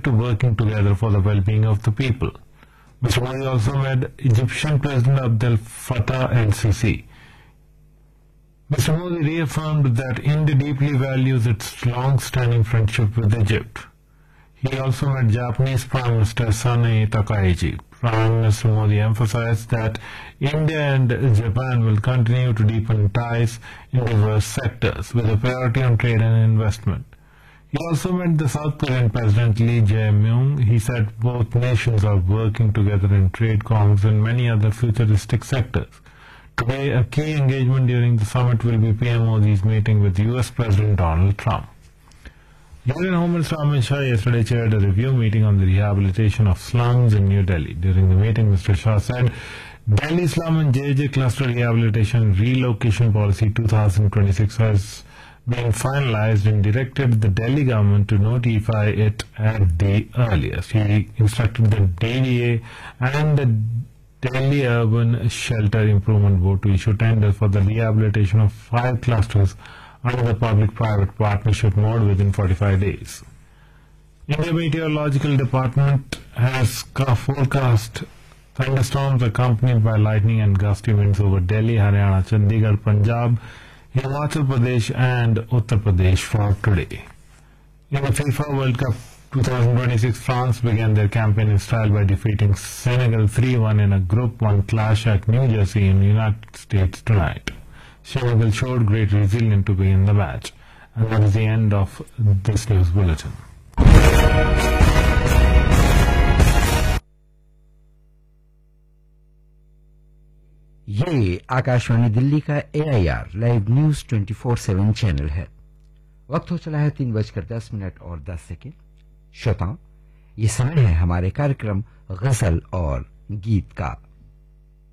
to working together for the well-being of the people. Mr. Modi also met Egyptian President Abdel Fattah el-Sisi. Mr. Modi reaffirmed that India deeply values its long-standing friendship with Egypt. He also met Japanese Prime Minister Sanae Takaichi. Prime Minister Modi emphasized that India and Japan will continue to deepen ties in diverse sectors with a priority on trade and investment. He also met the South Korean President Lee Jae-myung. He said both nations are working together in trade, commerce and many other futuristic sectors. Today, a key engagement during the summit will be PM Modi's meeting with US President Donald Trump. Union Home Minister Amit Shah yesterday chaired a review meeting on the rehabilitation of slums in New Delhi. During the meeting, Mr. Shah said, Delhi Slum and JJ Cluster Rehabilitation and Relocation Policy 2026 has been finalized and directed the Delhi government to notify it at the earliest. He instructed the DDA and the Delhi Urban Shelter Improvement Board to issue tenders for the rehabilitation of 5 clusters under the public-private partnership mode within 45 days. India Meteorological Department has forecast thunderstorms accompanied by lightning and gusty winds over Delhi, Haryana, Chandigarh, Punjab, Himachal Pradesh and Uttar Pradesh for today. In the FIFA World Cup 2026, France began their campaign in style by defeating Senegal 3-1 in a Group 1 clash at New Jersey in the United States tonight. Senegal showed great resilience to begin the match. And that is the end of this news bulletin. ये आकाशवाणी दिल्ली का AIR live news 24/7 channel है। वक्त हो चला है 3:10 और 10 second. श्रोताओं, ये समय है हमारे कार्यक्रम गजल और गीत का।